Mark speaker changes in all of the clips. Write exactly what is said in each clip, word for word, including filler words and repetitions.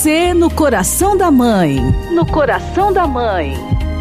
Speaker 1: você no coração da mãe. No coração da mãe.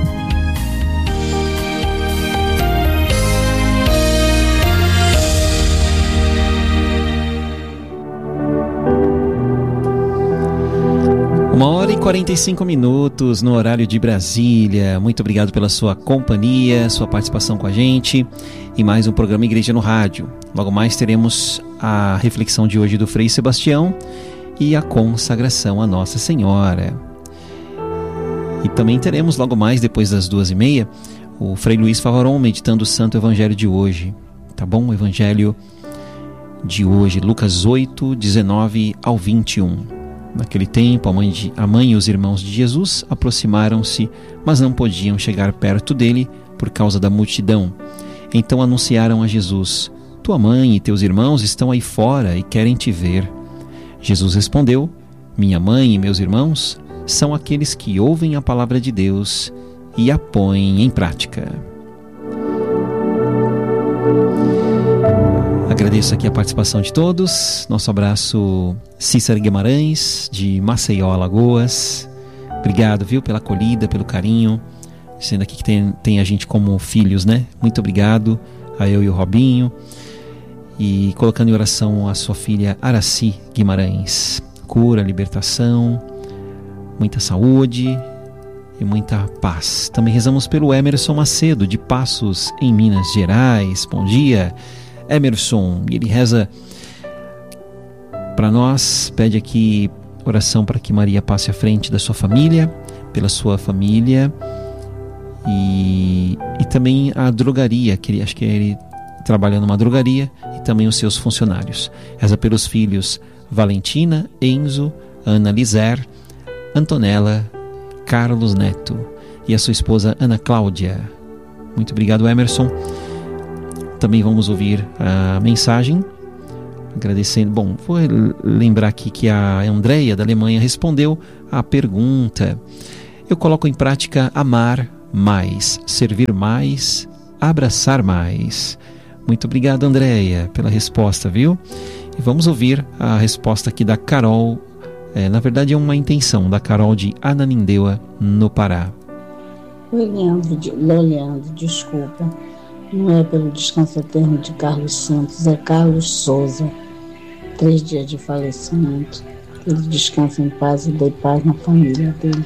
Speaker 2: Uma hora e quarenta e cinco minutos no horário de Brasília. Muito obrigado pela sua companhia, sua participação com a gente e mais um programa Igreja no Rádio. Logo mais teremos a reflexão de hoje do Frei Sebastião e a consagração à Nossa Senhora. E também teremos logo mais, depois das duas e meia, o Frei Luiz Favaron meditando o Santo Evangelho de hoje. Tá bom? O Evangelho de hoje, Lucas oito, dezenove ao vinte e um. Naquele tempo, a mãe, de, a mãe e os irmãos de Jesus aproximaram-se, mas não podiam chegar perto dele por causa da multidão. Então anunciaram a Jesus: tua mãe e teus irmãos estão aí fora e querem te ver. Jesus respondeu: minha mãe e meus irmãos são aqueles que ouvem a palavra de Deus e a põem em prática. Agradeço aqui a participação de todos. Nosso abraço, Cícero Guimarães, de Maceió, Alagoas. Obrigado, viu, pela acolhida, pelo carinho. Sendo aqui que tem, tem a gente como filhos, né? Muito obrigado a eu e o Robinho. E colocando em oração a sua filha Araci Guimarães. Cura, libertação, muita saúde e muita paz. Também rezamos pelo Emerson Macedo, de Passos, em Minas Gerais. Bom dia, Emerson. Ele reza para nós, pede aqui oração para que Maria passe à frente da sua família, pela sua família e, e também a drogaria, que ele, acho que ele trabalha numa drogaria, e também os seus funcionários. Reza pelos filhos Valentina, Enzo, Ana Lizer, Antonella, Carlos Neto e a sua esposa Ana Cláudia. Muito obrigado, Emerson. Também vamos ouvir a mensagem, agradecendo. Bom, vou lembrar aqui que a Andréia, da Alemanha, respondeu à pergunta. Eu coloco em prática amar mais, servir mais, abraçar mais. Muito obrigado, Andréia, pela resposta, viu? E vamos ouvir a resposta aqui da Carol. É, na verdade é uma intenção da Carol de Ananindeua, no Pará.
Speaker 3: Oi, Leandro, de, Leandro, desculpa. Não é pelo descanso eterno de Carlos Santos, é Carlos Souza. Três dias de falecimento. Ele descansa em paz e dê paz na família dele.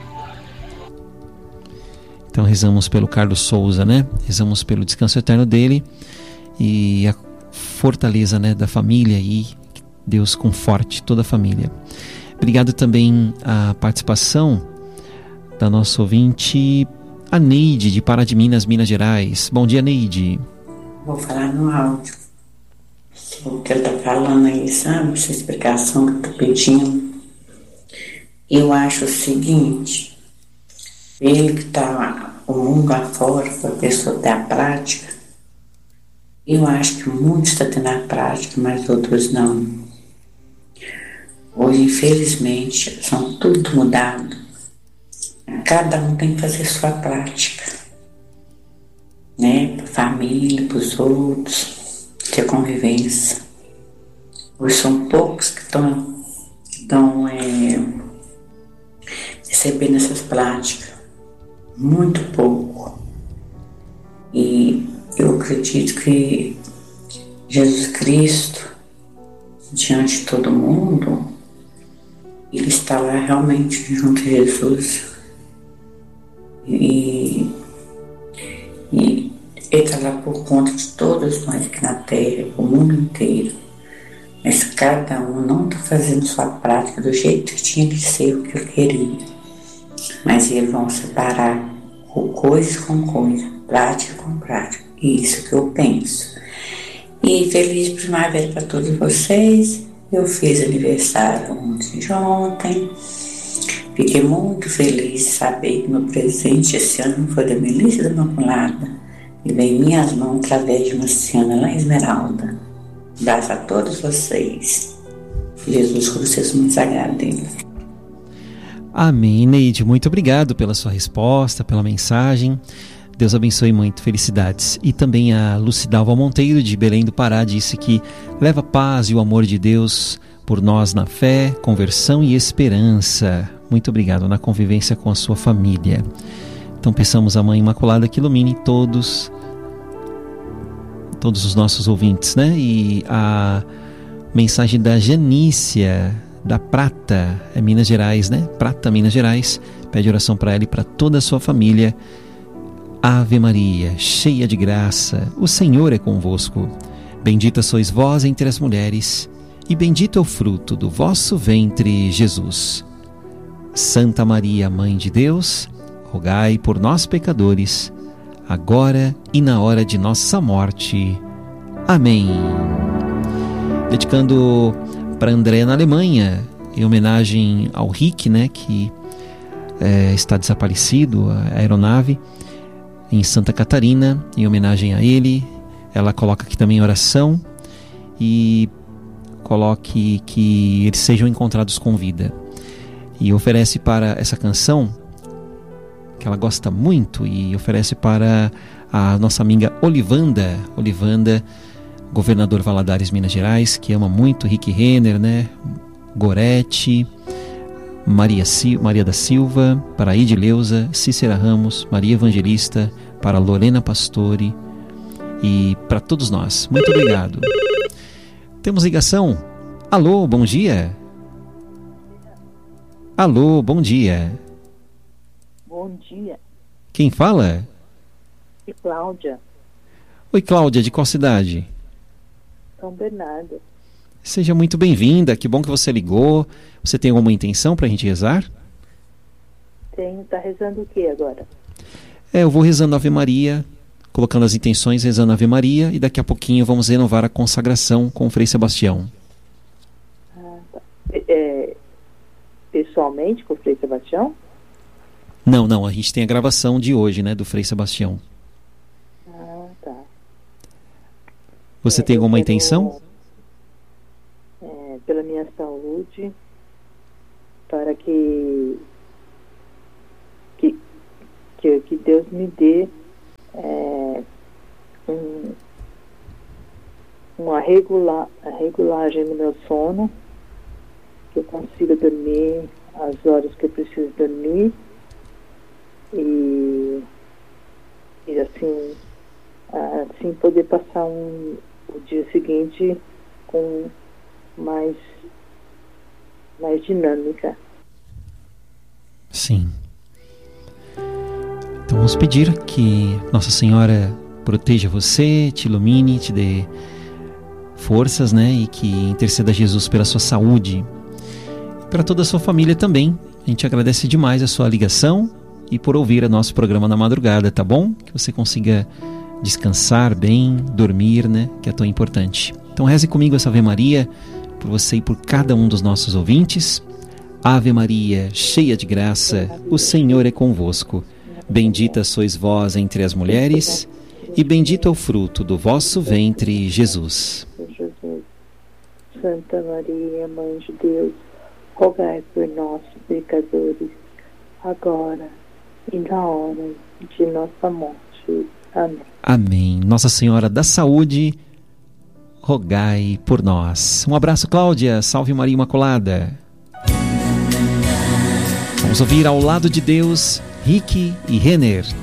Speaker 2: Então rezamos pelo Carlos Souza, né? Rezamos pelo descanso eterno dele e a fortaleza, né, da família, e Deus conforte toda a família. Obrigado também à participação da nossa ouvinte, a Neide, de Pará de Minas, Minas Gerais. Bom dia, Neide.
Speaker 4: Vou falar no áudio o que ele está falando aí, sabe? Essa explicação que eu estou pedindo. Eu acho o seguinte: ele que está o mundo afora, para a pessoa ter a prática, eu acho que muitos estão tendo a prática, mas outros não. Hoje, infelizmente, são tudo mudado. Cada um tem que fazer sua prática, né? Para a família, para os outros, ter convivência. Hoje são poucos que estão, estão é, recebendo essas práticas, muito pouco. E eu acredito que Jesus Cristo, diante de todo mundo, ele está lá realmente junto a Jesus. E, e ele está lá por conta de todos nós aqui na Terra, o mundo inteiro. Mas cada um não está fazendo sua prática do jeito que tinha que ser, o que eu queria. Mas eles vão separar coisa com coisa, prática com prática. Isso que eu penso. E feliz primavera para todos vocês. Eu fiz aniversário ontem de ontem. Fiquei muito feliz de saber que meu presente esse ano foi da Melissa da Imaculada e veio em minhas mãos através de uma senhora lá em Esmeralda. Graças a todos vocês. Jesus com vocês muito sagrado dele.
Speaker 2: Amém, Neide. Muito obrigado pela sua resposta, pela mensagem. Deus abençoe muito, felicidades. E também a Lucidalva Monteiro, de Belém do Pará, disse que leva a paz e o amor de Deus por nós na fé, conversão e esperança. Muito obrigado na convivência com a sua família. Então peçamos à Mãe Imaculada que ilumine todos, todos os nossos ouvintes, né? E a mensagem da Janícia, da Prata, é Minas Gerais, né? Prata, Minas Gerais, pede oração para ela e para toda a sua família. Ave Maria, cheia de graça, o Senhor é convosco. Bendita sois vós entre as mulheres, e bendito é o fruto do vosso ventre, Jesus. Santa Maria, Mãe de Deus, rogai por nós, pecadores, agora e na hora de nossa morte. Amém. Dedicando para André na Alemanha, em homenagem ao Rick, né, que é, está desaparecido, a aeronave, em Santa Catarina, em homenagem a ele. Ela coloca aqui também oração e coloque que eles sejam encontrados com vida. E oferece para essa canção, que ela gosta muito, e oferece para a nossa amiga Olivanda, Olivanda, governador Valadares, Minas Gerais, que ama muito Rick Renner, né? Gorete, Maria, Sil- Maria da Silva, para Idileuza, Cícera Ramos, Maria Evangelista, para Lorena Pastore e para todos nós. Muito obrigado. Temos ligação? Alô, bom dia. Alô, bom dia.
Speaker 5: Bom dia.
Speaker 2: Quem fala?
Speaker 5: E Cláudia,
Speaker 2: Oi, Cláudia, de qual cidade?
Speaker 5: São Bernardo.
Speaker 2: Seja muito bem-vinda, que bom que você ligou. Você tem alguma intenção para a gente rezar?
Speaker 5: Tenho, tá rezando o que agora?
Speaker 2: É, eu vou rezando Ave Maria, colocando as intenções, rezando Ave Maria, e daqui a pouquinho vamos renovar a consagração com o Frei Sebastião.
Speaker 5: Ah, tá. É, pessoalmente com o Frei Sebastião?
Speaker 2: Não, não, a gente tem a gravação de hoje, né, do Frei Sebastião.
Speaker 5: Ah, tá.
Speaker 2: Você
Speaker 5: É,
Speaker 2: tem alguma
Speaker 5: quero,
Speaker 2: intenção?
Speaker 5: É, pela minha saúde, para que que, que, que Deus me dê é, um, uma regula, regulagem no meu sono, que eu consiga dormir as horas que eu preciso dormir e, e assim, assim poder passar um, o dia seguinte com mais, mais dinâmica.
Speaker 2: Sim. Então vamos pedir que Nossa Senhora proteja você, te ilumine, te dê forças, né? E que interceda a Jesus pela sua saúde. Para toda a sua família também. A gente agradece demais a sua ligação e por ouvir o nosso programa na madrugada, tá bom? Que você consiga descansar bem, dormir, né? Que é tão importante. Então reze comigo essa Ave Maria, por você e por cada um dos nossos ouvintes. Ave Maria, cheia de graça, o Senhor é convosco. Bendita sois vós entre as mulheres, e bendito é o fruto do vosso ventre, Jesus.
Speaker 5: Jesus. Santa Maria, Mãe de Deus, rogai por nós, pecadores, agora e na hora de nossa morte. Amém.
Speaker 2: Amém. Nossa Senhora da Saúde, rogai por nós. Um abraço, Cláudia. Salve Maria Imaculada. Vamos ouvir Ao Lado de Deus, Rick e Renner.